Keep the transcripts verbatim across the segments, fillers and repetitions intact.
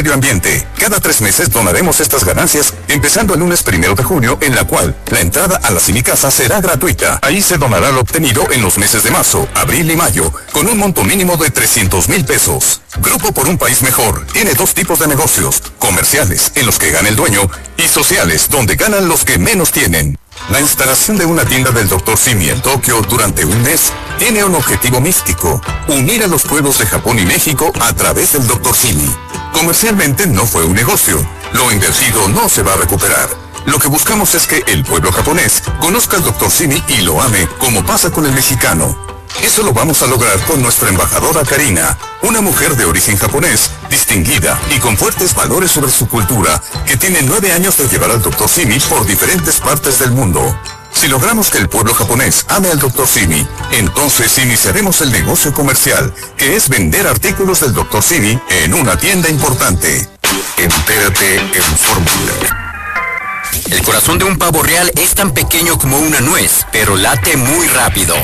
medio ambiente. Cada tres meses donaremos estas ganancias, empezando el lunes primero de junio, en la cual la entrada a la Cinicasa será gratuita. Ahí se donará lo obtenido en los meses de marzo, abril y mayo, con un monto mínimo de trescientos mil pesos. Grupo por un País Mejor tiene dos tipos de negocios: comerciales, en los que gana el dueño, y sociales, donde ganan los que menos tienen. La instalación de una tienda del doctor Simi en Tokio durante un mes tiene un objetivo místico: unir a los pueblos de Japón y México a través del doctor Simi. Comercialmente no fue un negocio, lo invertido no se va a recuperar. Lo que buscamos es que el pueblo japonés conozca al doctor Simi y lo ame, como pasa con el mexicano. Eso lo vamos a lograr con nuestra embajadora Karina, una mujer de origen japonés, distinguida y con fuertes valores sobre su cultura, que tiene nueve años de llevar al doctor Simi por diferentes partes del mundo. Si logramos que el pueblo japonés ame al doctor Simi, entonces iniciaremos el negocio comercial, que es vender artículos del doctor Simi en una tienda importante. Entérate en Fórmula. El corazón de un pavo real es tan pequeño como una nuez, pero late muy rápido.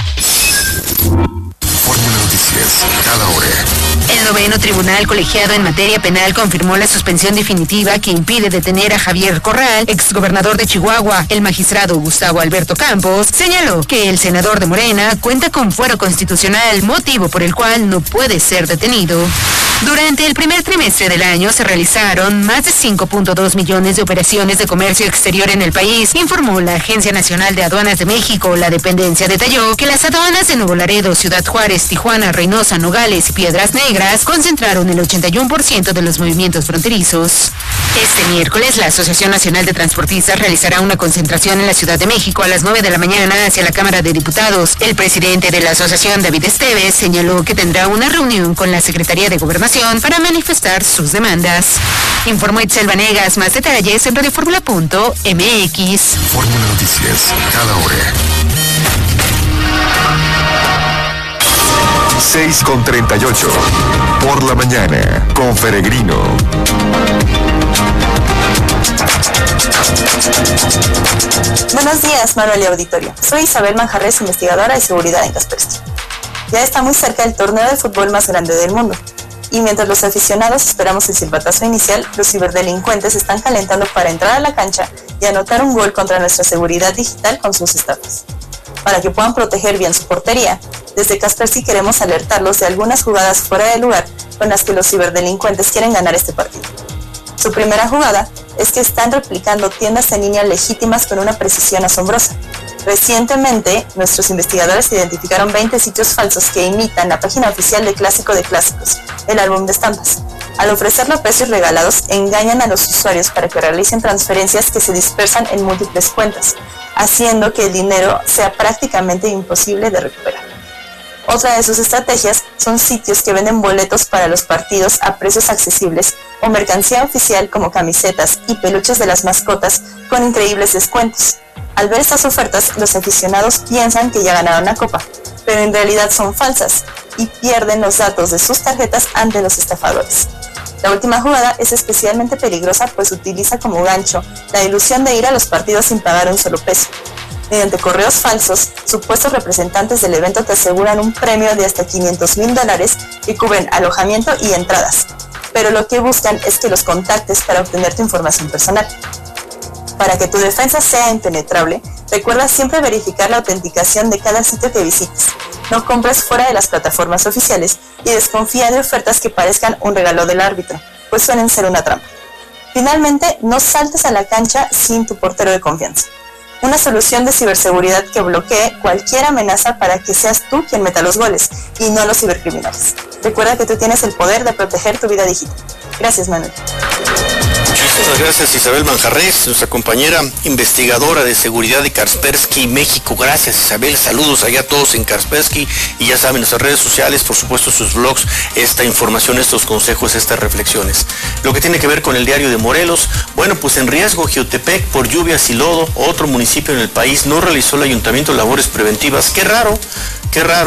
Fórmula Noticias, cada hora. El noveno tribunal colegiado en materia penal confirmó la suspensión definitiva que impide detener a Javier Corral, exgobernador de Chihuahua. El magistrado Gustavo Alberto Campos señaló que el senador de Morena cuenta con fuero constitucional, motivo por el cual no puede ser detenido. Durante el primer trimestre del año se realizaron más de cinco punto dos millones de operaciones de comercio exterior en el país, informó la Agencia Nacional de Aduanas de México. La dependencia detalló que las aduanas de Nuevo Laredo, Ciudad Juárez, Tijuana, Reynosa, Nogales y Piedras Negras concentraron el ochenta y uno por ciento de los movimientos fronterizos. Este miércoles, la Asociación Nacional de Transportistas realizará una concentración en la Ciudad de México a las nueve de la mañana hacia la Cámara de Diputados. El presidente de la asociación, David Esteves, señaló que tendrá una reunión con la Secretaría de Gobernación para manifestar sus demandas. Informó Itzel Vanegas. Más detalles en radioformula punto m x. Fórmula Noticias, cada hora. seis con treinta y ocho. Por la mañana, con Peregrino. Buenos días, Manuel y auditorio. Soy Isabel Manjarres, investigadora de seguridad en Kaspersky. Ya está muy cerca el torneo de fútbol más grande del mundo. Y mientras los aficionados esperamos el silbatazo inicial, los ciberdelincuentes están calentando para entrar a la cancha y anotar un gol contra nuestra seguridad digital con sus estafas. Para que puedan proteger bien su portería, desde Kaspersky queremos alertarlos de algunas jugadas fuera de lugar con las que los ciberdelincuentes quieren ganar este partido. Su primera jugada es que están replicando tiendas en línea legítimas con una precisión asombrosa. Recientemente, nuestros investigadores identificaron veinte sitios falsos que imitan la página oficial de Clásico de Clásicos, el álbum de estampas. Al ofrecerlo a precios regalados, engañan a los usuarios para que realicen transferencias que se dispersan en múltiples cuentas, haciendo que el dinero sea prácticamente imposible de recuperar. Otra de sus estrategias son sitios que venden boletos para los partidos a precios accesibles o mercancía oficial como camisetas y peluches de las mascotas con increíbles descuentos. Al ver estas ofertas, los aficionados piensan que ya ganaron la copa, pero en realidad son falsas y pierden los datos de sus tarjetas ante los estafadores. La última jugada es especialmente peligrosa, pues utiliza como gancho la ilusión de ir a los partidos sin pagar un solo peso. Mediante correos falsos, supuestos representantes del evento te aseguran un premio de hasta quinientos mil dólares que cubren alojamiento y entradas, pero lo que buscan es que los contactes para obtener tu información personal. Para que tu defensa sea impenetrable, recuerda siempre verificar la autenticación de cada sitio que visites. No compres fuera de las plataformas oficiales y desconfía de ofertas que parezcan un regalo del árbitro, pues suelen ser una trampa. Finalmente, no saltes a la cancha sin tu portero de confianza. Una solución de ciberseguridad que bloquee cualquier amenaza para que seas tú quien meta los goles y no los cibercriminales. Recuerda que tú tienes el poder de proteger tu vida digital. Gracias, Manuel. Muchas gracias, Isabel Manjarres, nuestra compañera investigadora de seguridad de Kaspersky México. Gracias, Isabel. Saludos allá a todos en Kaspersky y ya saben, nuestras redes sociales, por supuesto sus blogs, esta información, estos consejos, estas reflexiones. Lo que tiene que ver con el diario de Morelos, bueno, pues en riesgo Jiotepec por lluvias y lodo, otro municipio en el país no realizó el ayuntamiento labores preventivas. Qué raro, qué raro.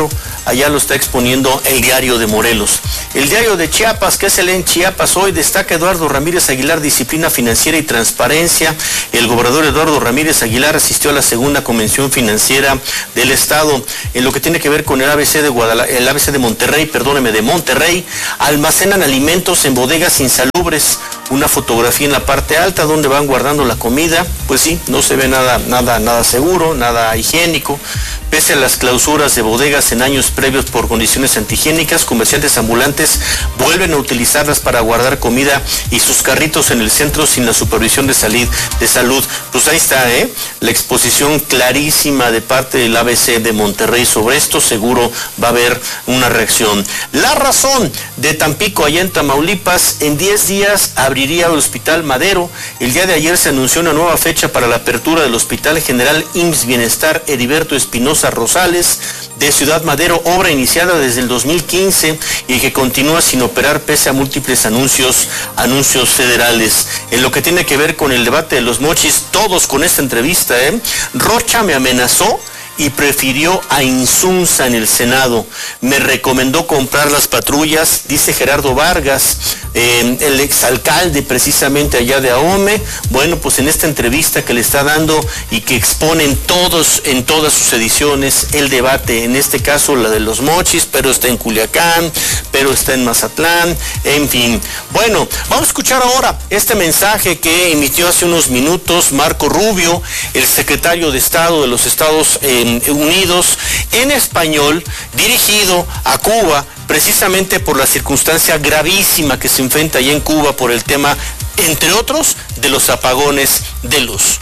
allá lo está exponiendo el Diario de Morelos. El Diario de Chiapas, ¿qué se lee en Chiapas hoy? Destaca Eduardo Ramírez Aguilar, disciplina financiera y transparencia. El gobernador Eduardo Ramírez Aguilar asistió a la segunda convención financiera del estado. En lo que tiene que ver con el A B C de Guadalajara, el A B C de Monterrey, perdóneme, de Monterrey, almacenan alimentos en bodegas insalubres. Una fotografía en la parte alta donde van guardando la comida. Pues sí, no se ve nada, nada, nada seguro, nada higiénico. Pese a las clausuras de bodegas en años previos por condiciones antihigiénicas, comerciantes ambulantes vuelven a utilizarlas para guardar comida y sus carritos en el centro sin la supervisión de, salid, de salud. Pues ahí está, ¿eh? La exposición clarísima de parte del A B C de Monterrey sobre esto. Seguro va a haber una reacción. La Razón de Tampico, allá en Tamaulipas, en diez días abriría el Hospital Madero. El día de ayer se anunció una nueva fecha para la apertura del Hospital General I M S S Bienestar Heriberto Espinosa Rosales de Ciudad Madero, obra iniciada desde el dos mil quince y que continúa sin operar pese a múltiples anuncios, anuncios federales. En lo que tiene que ver con el debate de los mochis, todos con esta entrevista, ¿eh? Rocha me amenazó y prefirió a Insunza en el Senado. Me recomendó comprar las patrullas, dice Gerardo Vargas, eh, el exalcalde precisamente allá de Ahome. Bueno, pues en esta entrevista que le está dando y que exponen todos, en todas sus ediciones, el debate, en este caso la de los mochis, pero está en Culiacán, pero está en Mazatlán, en fin. Bueno, vamos a escuchar ahora este mensaje que emitió hace unos minutos Marco Rubio, el secretario de Estado de los Estados eh, Unidos, en español, dirigido a Cuba, precisamente por la circunstancia gravísima que se enfrenta allá en Cuba por el tema, entre otros, de los apagones de luz.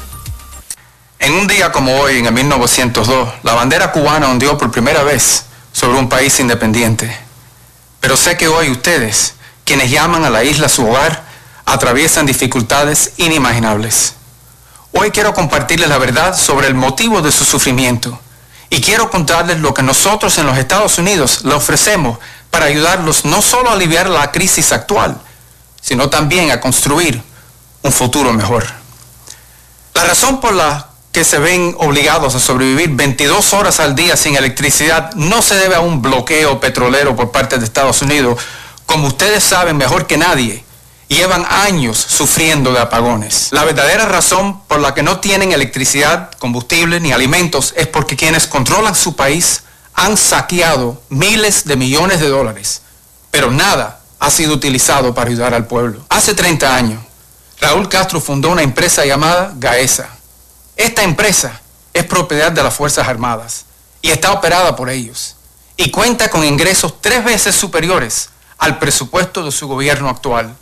En un día como hoy, en el mil novecientos dos, la bandera cubana ondeó por primera vez sobre un país independiente. Pero sé que hoy ustedes, quienes llaman a la isla su hogar, atraviesan dificultades inimaginables. Hoy quiero compartirles la verdad sobre el motivo de su sufrimiento y quiero contarles lo que nosotros en los Estados Unidos le ofrecemos para ayudarlos no solo a aliviar la crisis actual, sino también a construir un futuro mejor. La razón por la que se ven obligados a sobrevivir veintidós horas al día sin electricidad no se debe a un bloqueo petrolero por parte de Estados Unidos. Como ustedes saben mejor que nadie, llevan años sufriendo de apagones. La verdadera razón por la que no tienen electricidad, combustible ni alimentos es porque quienes controlan su país han saqueado miles de millones de dólares, pero nada ha sido utilizado para ayudar al pueblo. Hace treinta años, Raúl Castro fundó una empresa llamada Gaesa. Esta empresa es propiedad de las Fuerzas Armadas y está operada por ellos y cuenta con ingresos tres veces superiores al presupuesto de su gobierno actual.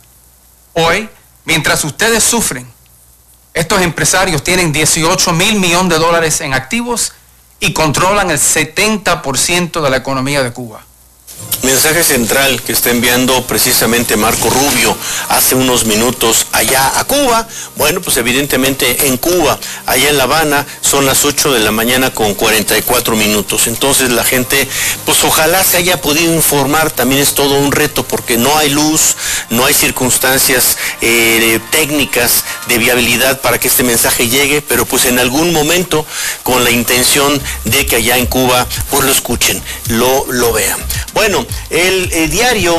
Hoy, mientras ustedes sufren, estos empresarios tienen dieciocho mil millones de dólares en activos y controlan el setenta por ciento de la economía de Cuba. Mensaje central que está enviando precisamente Marco Rubio hace unos minutos allá a Cuba. Bueno, pues evidentemente en Cuba, allá en La Habana, son las ocho de la mañana con cuarenta y cuatro minutos. Entonces la gente, pues ojalá se haya podido informar. También es todo un reto porque no hay luz, no hay circunstancias eh, técnicas de viabilidad para que este mensaje llegue, pero pues en algún momento con la intención de que allá en Cuba pues lo escuchen, lo, lo vean. Bueno, el, el diario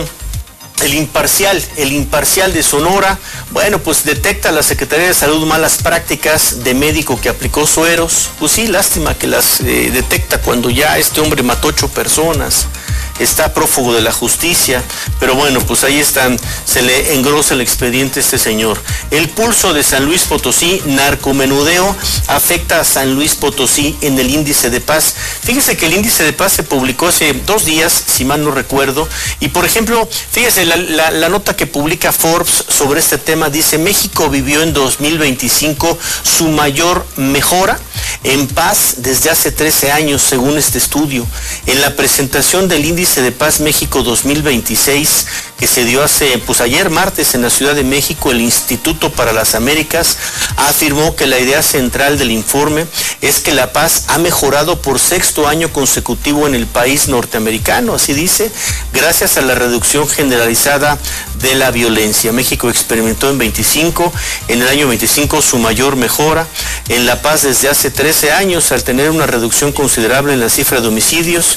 El Imparcial, el Imparcial de Sonora, bueno, pues detecta la Secretaría de Salud malas prácticas de médico que aplicó sueros. Pues sí, lástima que las eh, detecta cuando ya este hombre mató ocho personas. Está prófugo de la justicia, pero bueno, pues ahí están, se le engrosa el expediente a este señor. El Pulso de San Luis Potosí, narcomenudeo afecta a San Luis Potosí en el índice de paz. Fíjese que el índice de paz se publicó hace dos días, si mal no recuerdo, y por ejemplo, fíjese, la, la, la nota que publica Forbes sobre este tema dice: México vivió en dos mil veinticinco su mayor mejora en paz desde hace trece años, según este estudio. En la presentación del índice de Paz México dos mil veintiséis, que se dio hace, pues ayer martes en la Ciudad de México, el Instituto para las Américas afirmó que la idea central del informe es que la paz ha mejorado por sexto año consecutivo en el país norteamericano, así dice, gracias a la reducción generalizada de la violencia. México experimentó en veinticinco, en el año veinticinco su mayor mejora en la paz desde hace trece años, al tener una reducción considerable en la cifra de homicidios,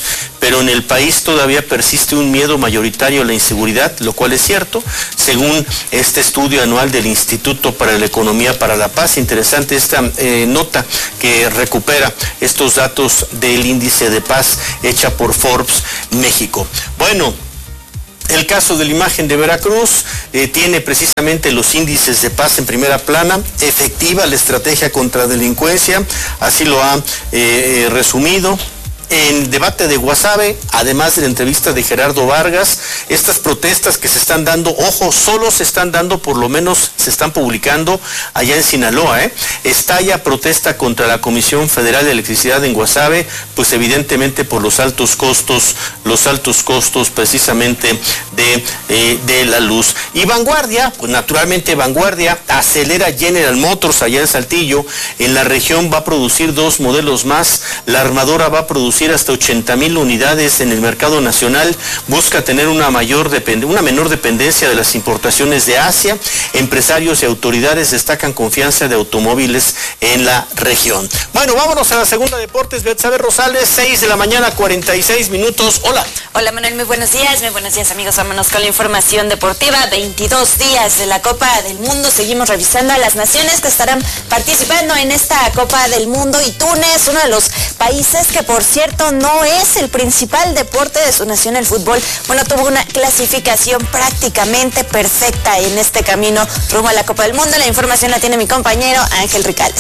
pero en el país todavía persiste un miedo mayoritario a la inseguridad, lo cual es cierto, según este estudio anual del Instituto para la Economía para la Paz. Interesante esta eh, nota que recupera estos datos del índice de paz hecha por Forbes México. Bueno, el caso de la imagen de Veracruz eh, tiene precisamente los índices de paz en primera plana, efectiva la estrategia contra delincuencia, así lo ha eh, resumido. En debate de Guasave, además de la entrevista de Gerardo Vargas, estas protestas que se están dando, ojo, solo se están dando, por lo menos se están publicando allá en Sinaloa, ¿eh? Estalla protesta contra la Comisión Federal de Electricidad en Guasave, pues evidentemente por los altos costos, los altos costos precisamente de, eh, de la luz. Y Vanguardia, pues naturalmente Vanguardia acelera General Motors allá en Saltillo, en la región va a producir dos modelos más, la armadora va a producir hasta ochenta mil unidades en el mercado nacional, busca tener una mayor depend- una menor dependencia de las importaciones de Asia. Empresarios y autoridades destacan confianza de automóviles en la región. Bueno, vámonos a la segunda deportes. Betsabe Rosales, seis de la mañana, cuarenta y seis minutos. Hola. Hola Manuel, muy buenos días, muy buenos días amigos. Vámonos con la información deportiva. veintidós días de la Copa del Mundo. Seguimos revisando a las naciones que estarán participando en esta Copa del Mundo, y Túnez, uno de los países que por cierto no es el principal deporte de su nación, el fútbol. Bueno, tuvo una clasificación prácticamente perfecta en este camino rumbo a la Copa del Mundo. La información la tiene mi compañero Ángel Ricalde.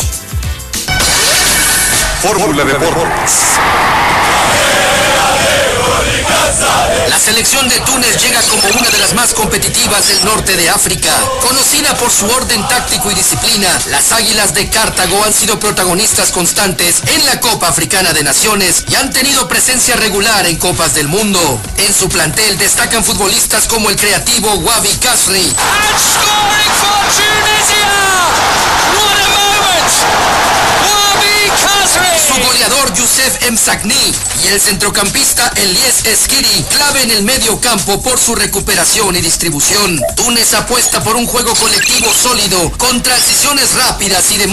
Fórmula Deportes. La selección de Túnez llega como una de las más competitivas del norte de África. Conocida por su orden táctico y disciplina, las Águilas de Cartago han sido protagonistas constantes en la Copa Africana de Naciones y han tenido presencia regular en Copas del Mundo. En su plantel destacan futbolistas como el creativo Wabi Kasri. Su goleador Youssef Msakni y el centrocampista Elies Eskiri, clave en el medio campo por su recuperación y distribución. Túnez apuesta por un juego colectivo sólido, con transiciones rápidas y de